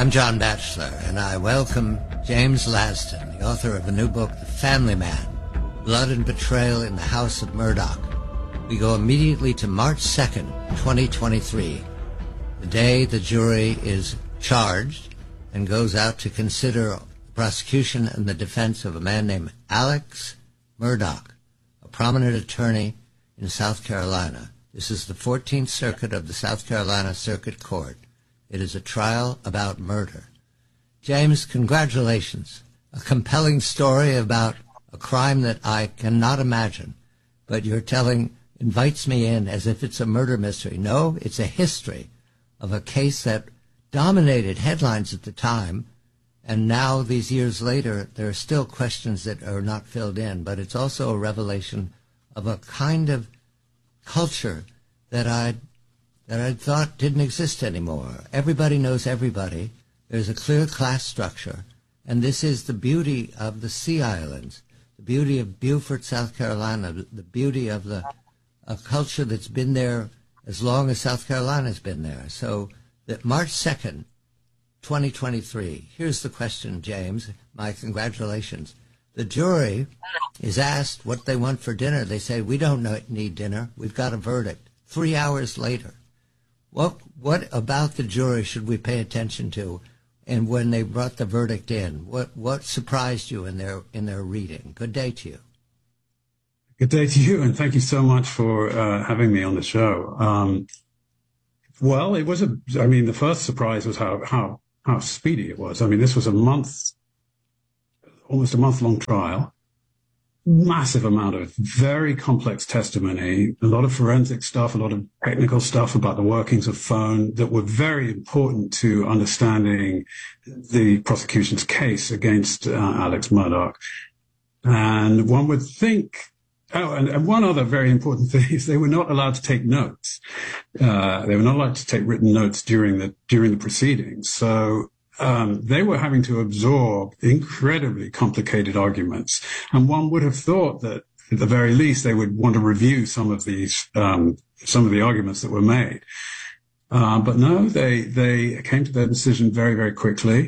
I'm John Batchelor, and I welcome James Laston, the author of a new book, The Family Man, Blood and Betrayal in the House of Murdoch. We go immediately to March 2nd, 2023, the day the jury is charged and goes out to consider the prosecution and the defense of a man named Alex Murdaugh, a prominent attorney in South Carolina. This is the 14th Circuit of the South Carolina Circuit Court. It is a trial about murder. James, congratulations. A compelling story about a crime that I cannot imagine, but your telling invites me in as if it's a murder mystery. No, it's a history of a case that dominated headlines at the time, and now, these years later, there are still questions that are not filled in, but it's also a revelation of a kind of culture that I thought didn't exist anymore. Everybody knows everybody. There's a clear class structure. And this is the beauty of the Sea Islands, the beauty of Beaufort, South Carolina, the beauty of a culture that's been there as long as South Carolina's been there. So that March 2nd, 2023, here's the question, James. My congratulations. The jury is asked what they want for dinner. They say, we don't need dinner. We've got a verdict. 3 hours later. What about the jury should we pay attention to? And when they brought the verdict in, what surprised you in their reading? Good day to you. Good day to you, and thank you so much for having me on the show. Well, it was the first surprise was how speedy it was. I mean, this was almost a month-long trial. Massive amount of very complex testimony, a lot of forensic stuff, a lot of technical stuff about the workings of phone that were very important to understanding the prosecution's case against Alex Murdaugh. And one would think, and one other very important thing is they were not allowed to take notes. They were not allowed to take written notes during the proceedings. So they were having to absorb incredibly complicated arguments. And one would have thought that at the very least they would want to review some of the arguments that were made. But no, they came to their decision very, very quickly.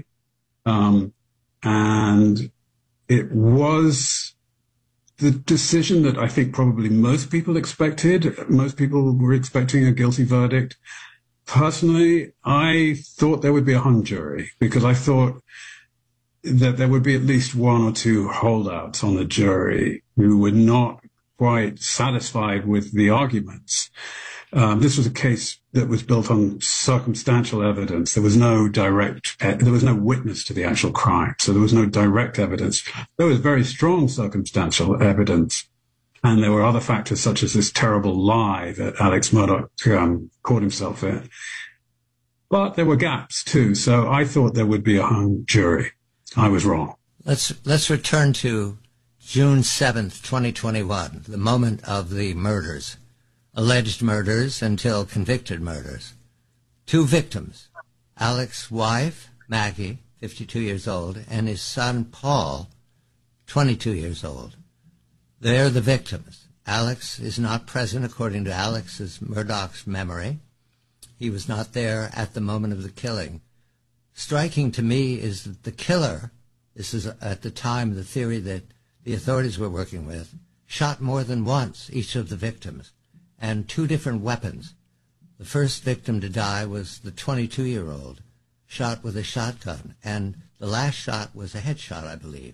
And it was the decision that I think probably most people expected. Most people were expecting a guilty verdict. Personally, I thought there would be a hung jury because I thought that there would be at least one or two holdouts on the jury who were not quite satisfied with the arguments. This was a case that was built on circumstantial evidence. There was no witness to the actual crime, so there was no direct evidence. There was very strong circumstantial evidence. And there were other factors such as this terrible lie that Alex Murdaugh caught himself in. But there were gaps too. So I thought there would be a hung jury. I was wrong. Let's return to June 7th, 2021, the moment of the murders, alleged murders until convicted murders. Two victims, Alex's wife, Maggie, 52 years old, and his son, Paul, 22 years old. They're the victims. Alex is not present according to Alex's Murdaugh's memory. He was not there at the moment of the killing. Striking to me is that the killer, this is at the time the theory that the authorities were working with, shot more than once each of the victims, and two different weapons. The first victim to die was the 22-year-old, shot with a shotgun, and the last shot was a headshot, I believe.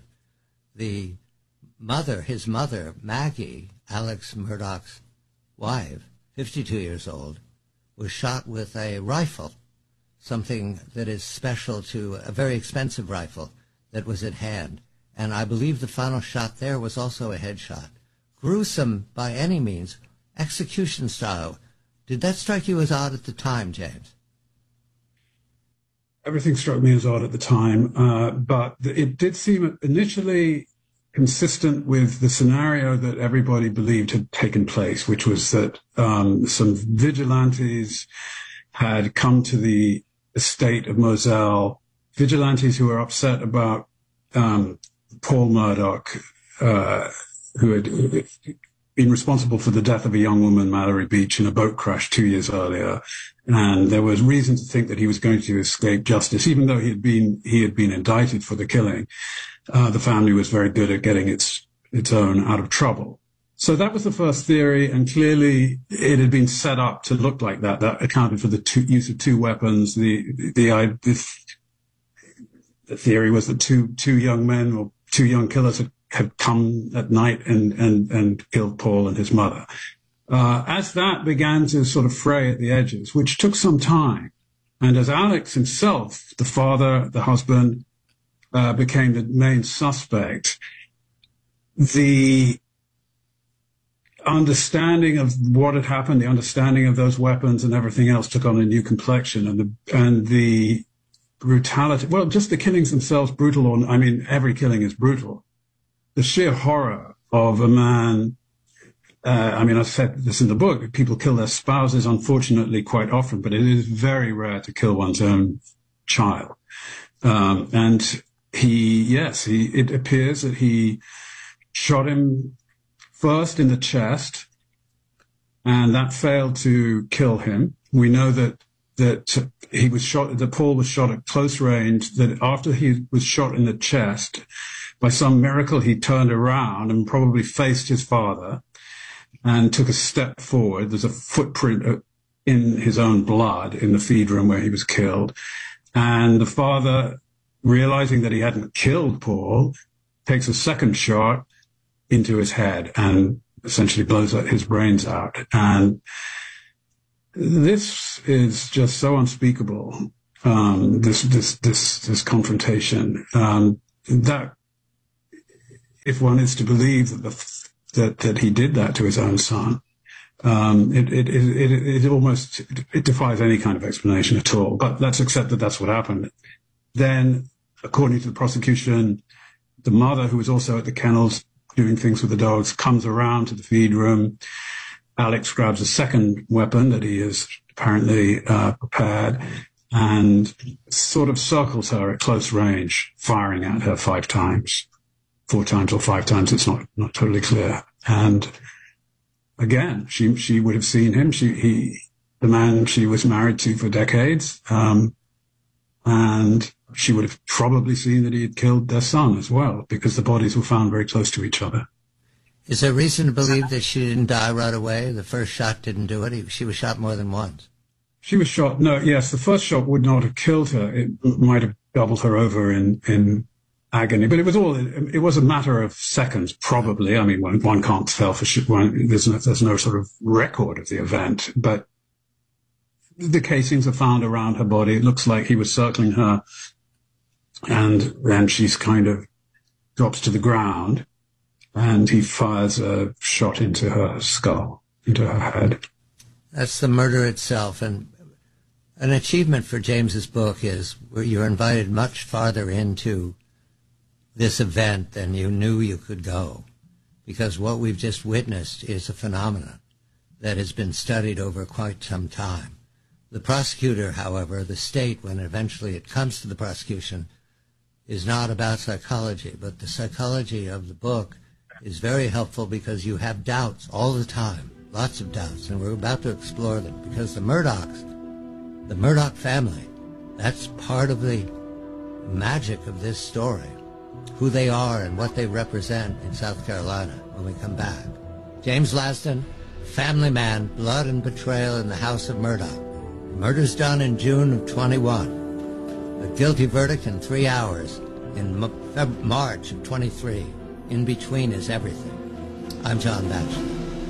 His mother, Maggie, Alex Murdaugh's wife, 52 years old, was shot with a rifle, something that is special to a very expensive rifle that was at hand. And I believe the final shot there was also a headshot. Gruesome by any means, execution style. Did that strike you as odd at the time, James? Everything struck me as odd at the time, but it did seem initially consistent with the scenario that everybody believed had taken place, which was that some vigilantes had come to the estate of Moselle, vigilantes who were upset about Paul Murdaugh, who had been responsible for the death of a young woman, Mallory Beach, in a boat crash 2 years earlier. And there was reason to think that he was going to escape justice, even though he had been indicted for the killing. The family was very good at getting its own out of trouble. So that was the first theory, and clearly it had been set up to look like that. That accounted for the use of two weapons. The theory was that two young men or two young killers had come at night and killed Paul and his mother. As that began to sort of fray at the edges, which took some time, and as Alex himself, the father, the husband, became the main suspect, the understanding of what had happened, the understanding of those weapons and everything else took on a new complexion, and the brutality, well, just the killings themselves, brutal, or, I mean, every killing is brutal. The sheer horror of a man, I mean, I've said this in the book, people kill their spouses, unfortunately, quite often, but it is very rare to kill one's own child. And it appears that he shot him first in the chest, and that failed to kill him. We know that he was shot, that Paul was shot at close range, that after he was shot in the chest, by some miracle, he turned around and probably faced his father and took a step forward. There's a footprint in his own blood in the feed room where he was killed. And the father, realizing that he hadn't killed Paul, takes a second shot into his head and essentially blows his brains out. And this is just so unspeakable, this confrontation, that if one is to believe that he did that to his own son, it almost defies any kind of explanation at all. But let's accept that that's what happened. Then, according to the prosecution, the mother, who was also at the kennels doing things with the dogs, comes around to the feed room. Alex grabs a second weapon that he has apparently prepared and sort of circles her at close range, firing at her 5 times. 4 times or 5 times, it's not totally clear. And again, she would have seen him. The man she was married to for decades, and she would have probably seen that he had killed their son as well, because the bodies were found very close to each other. Is there reason to believe that she didn't die right away? The first shot didn't do it. She was shot more than once. She was shot. No, yes, the first shot would not have killed her. It might have doubled her over in agony, but it was a matter of seconds, probably. I mean, one can't tell for sure. There's no sort of record of the event, but the casings are found around her body. It looks like he was circling her, and then she's kind of drops to the ground, and he fires a shot into her skull, into her head. That's the murder itself, and an achievement for James's book is where you're invited much farther into this event than you knew you could go, because what we've just witnessed is a phenomenon that has been studied over quite some time. The prosecutor, however, the state, when eventually it comes to the prosecution, is not about psychology, but the psychology of the book is very helpful because you have doubts all the time, lots of doubts, and we're about to explore them, because the Murdoch family, that's part of the magic of this story, who they are and what they represent in South Carolina when we come back. James Laston, Family Man, Blood and Betrayal in the House of Murdoch. Murders done in June of 21. A guilty verdict in 3 hours in March of 23. In between is everything. I'm John Batchelor.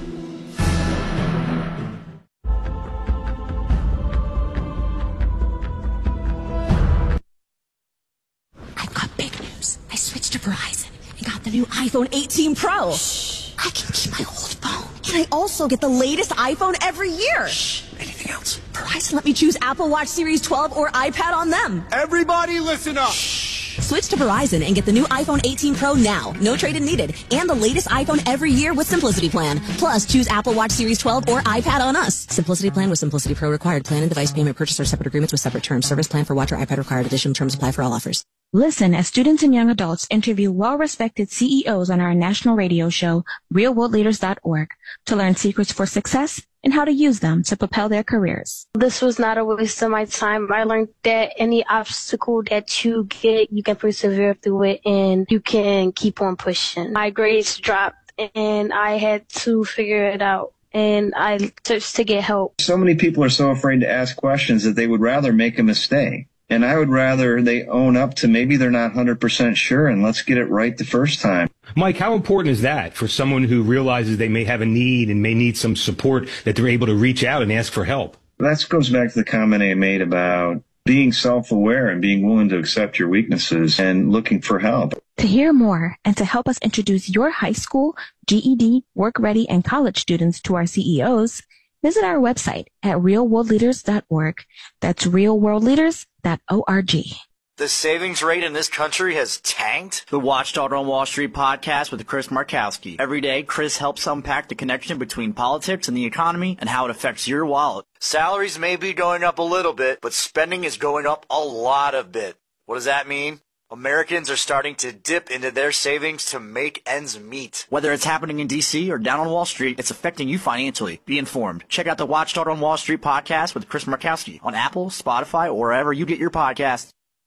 I've got big news. I switched to Verizon and got the new iPhone 18 Pro. Shh. I can keep my old phone. And I also get the latest iPhone every year. Shh. Anything else? Verizon let me choose Apple Watch Series 12 or iPad on them. Everybody listen up. Shh. Switch to Verizon and get the new iPhone 18 Pro now. No trade-in needed. And the latest iPhone every year with Simplicity Plan. Plus, choose Apple Watch Series 12 or iPad on us. Simplicity Plan with Simplicity Pro required. Plan and device payment purchase or separate agreements with separate terms. Service plan for watch or iPad required. Additional terms apply for all offers. Listen as students and young adults interview well-respected CEOs on our national radio show, realworldleaders.org, to learn secrets for success and how to use them to propel their careers. This was not a waste of my time. I learned that any obstacle that you get, you can persevere through it and you can keep on pushing. My grades dropped and I had to figure it out. And I searched to get help. So many people are so afraid to ask questions that they would rather make a mistake. And I would rather they own up to maybe they're not 100% sure and let's get it right the first time. Mike, how important is that for someone who realizes they may have a need and may need some support, that they're able to reach out and ask for help? That goes back to the comment I made about being self-aware and being willing to accept your weaknesses and looking for help. To hear more and to help us introduce your high school, GED, work-ready, and college students to our CEOs, visit our website at realworldleaders.org. That's realworldleaders.org. The savings rate in this country has tanked. The Watchdog on Wall Street podcast with Chris Markowski. Every day, Chris helps unpack the connection between politics and the economy and how it affects your wallet. Salaries may be going up a little bit, but spending is going up a lot of bit. What does that mean? Americans are starting to dip into their savings to make ends meet. Whether it's happening in D.C. or down on Wall Street, it's affecting you financially. Be informed. Check out the Watchdog on Wall Street podcast with Chris Markowski on Apple, Spotify, or wherever you get your podcasts.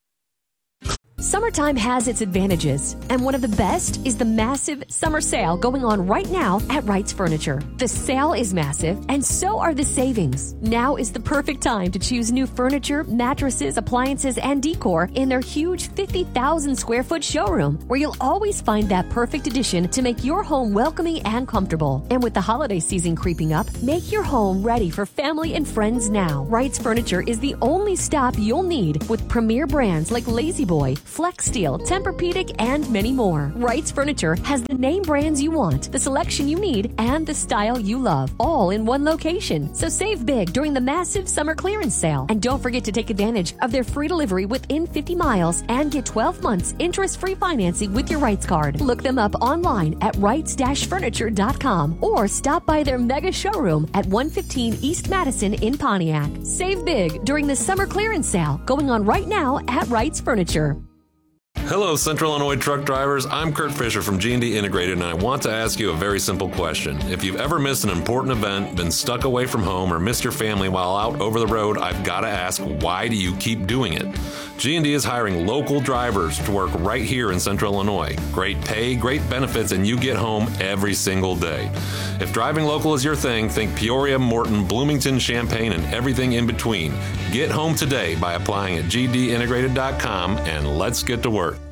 Summertime has its advantages, and one of the best is the massive summer sale going on right now at Wright's Furniture. The sale is massive, and so are the savings. Now is the perfect time to choose new furniture, mattresses, appliances, and decor in their huge 50,000 square foot showroom, where you'll always find that perfect addition to make your home welcoming and comfortable. And with the holiday season creeping up, make your home ready for family and friends now. Wright's Furniture is the only stop you'll need, with premier brands like La-Z-Boy, Flex Steel, Tempur-Pedic, and many more. Wright's Furniture has the name brands you want, the selection you need, and the style you love, all in one location. So save big during the massive summer clearance sale. And don't forget to take advantage of their free delivery within 50 miles and get 12 months interest-free financing with your Wright's card. Look them up online at wrights-furniture.com or stop by their mega showroom at 115 East Madison in Pontiac. Save big during the summer clearance sale going on right now at Wright's Furniture. Hello, Central Illinois truck drivers. I'm Kurt Fisher from G&D Integrated, and I want to ask you a very simple question. If you've ever missed an important event, been stuck away from home, or missed your family while out over the road, I've got to ask, why do you keep doing it? G&D is hiring local drivers to work right here in Central Illinois. Great pay, great benefits, and you get home every single day. If driving local is your thing, think Peoria, Morton, Bloomington, Champaign, and everything in between. Get home today by applying at gdintegrated.com, and let's get to work.